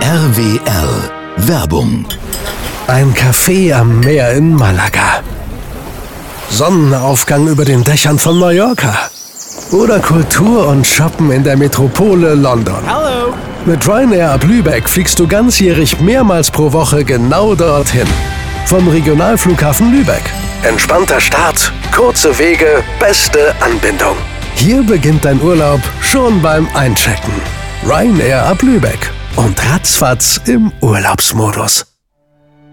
RWR Werbung. Ein Café am Meer in Malaga. Sonnenaufgang über den Dächern von Mallorca. Oder Kultur und Shoppen in der Metropole London. Hallo. Mit Ryanair ab Lübeck fliegst du ganzjährig mehrmals pro Woche genau dorthin. Vom Regionalflughafen Lübeck. Entspannter Start, kurze Wege, beste Anbindung. Hier beginnt dein Urlaub schon beim Einchecken. Ryanair ab Lübeck und ratzfatz im Urlaubsmodus.